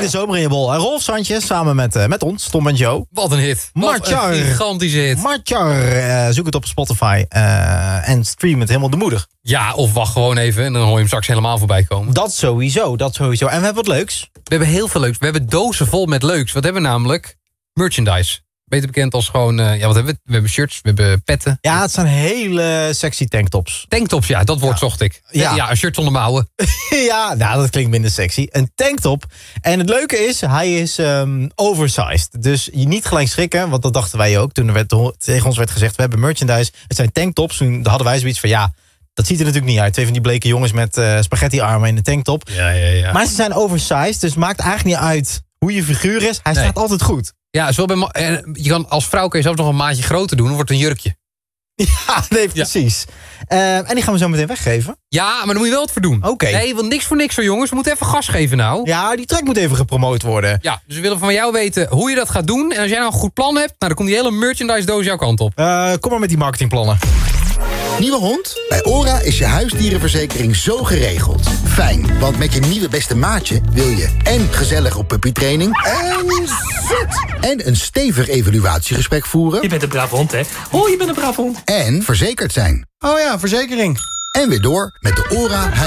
hele zomer in je bol. Rolf Santjes samen met ons, Tom en Joe. Wat een hit. Martjar. Een gigantische hit. Martjar, zoek het op Spotify en stream het helemaal de moeder. Ja, of wacht gewoon even en dan hoor je hem straks helemaal voorbij komen. Dat sowieso. En we hebben wat leuks. We hebben heel veel leuks. We hebben dozen vol met leuks. Wat hebben we namelijk? Merchandise. Beter bekend als gewoon... wat hebben we? We hebben shirts, we hebben petten. Ja, het zijn hele sexy tanktops. Tanktops, ja, dat woord zocht ik. Ja, een shirt zonder mouwen. Ja, nou, dat klinkt minder sexy. Een tanktop. En het leuke is, hij is oversized. Dus je niet gelijk schrikken, want dat dachten wij ook. Toen tegen ons werd gezegd, we hebben merchandise. Het zijn tanktops. Toen hadden wij zoiets van, ja, dat ziet er natuurlijk niet uit. Twee van die bleke jongens met spaghetti-armen in een tanktop. Ja. Maar ze zijn oversized, dus het maakt eigenlijk niet uit hoe je figuur is. Hij staat altijd goed. Ja, je kan als vrouw kun je zelfs nog een maatje groter doen. Dan wordt het een jurkje. Ja, nee, precies. Ja. En die gaan we zo meteen weggeven. Ja, maar daar moet je wel wat voor doen. Oké. Nee, want niks voor niks hoor, jongens. We moeten even gas geven nou. Ja, die track moet even gepromoot worden. Ja, dus we willen van jou weten hoe je dat gaat doen. En als jij nou een goed plan hebt, dan komt die hele merchandise doos jouw kant op. Kom maar met die marketingplannen. Nieuwe hond? Bij ORA is je huisdierenverzekering zo geregeld. Fijn, want met je nieuwe beste maatje wil je en gezellig op puppytraining en zit. En een stevig evaluatiegesprek voeren. Je bent een braaf hond, hè? Oh, je bent een braaf hond. En verzekerd zijn. Oh ja, verzekering. En weer door met de ORA